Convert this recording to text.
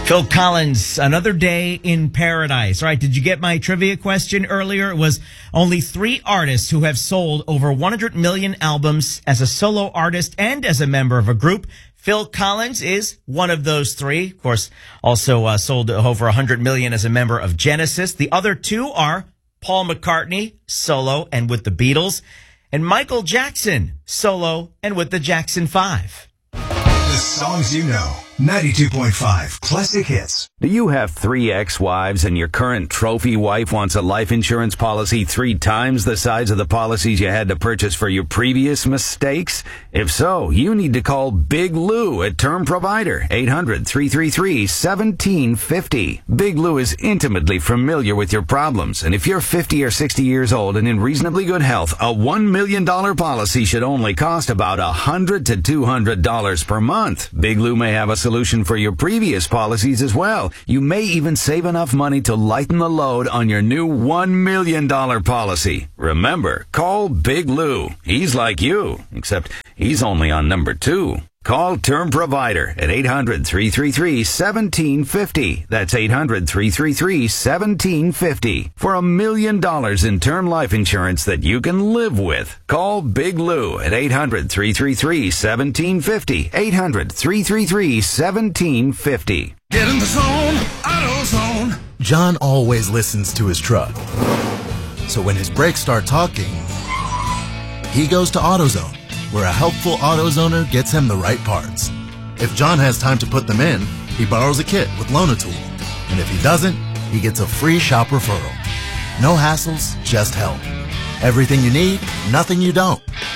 Phil Collins, Another Day in Paradise. All right, did you get my trivia question earlier? It was only 3 artists who have sold over 100 million albums as a solo artist and as a member of a group. Phil Collins is one of those 3. Of course, also sold over 100 million as a member of Genesis. The other 2 are Paul McCartney, solo and with the Beatles, and Michael Jackson, solo and with the Jackson 5. The songs you know. 92.5 Classic Hits. Do you have 3 ex-wives and your current trophy wife wants a life insurance policy 3 times the size of the policies you had to purchase for your previous mistakes? If so, you need to call Big Lou at Term Provider, 800-333-1750. Big Lou is intimately familiar with your problems, and if you're 50 or 60 years old and in reasonably good health, a $1 million policy should only cost about $100 to $200 per month. Big Lou may have a solution for your previous policies as well. You may even save enough money to lighten the load on your new $1 million policy. Remember, call Big Lou. He's like you, except he's only on number 2. Call Term Provider at 800-333-1750. That's 800-333-1750 for $1 million in term life insurance that you can live with. Call Big Lou at 800-333-1750. 800-333-1750. Get in the zone, AutoZone. John always listens to his truck. So when his brakes start talking, he goes to AutoZone, where a helpful AutoZoner gets him the right parts. If John has time to put them in, he borrows a kit with Loan-A-Tool. And if he doesn't, he gets a free shop referral. No hassles, just help. Everything you need, nothing you don't.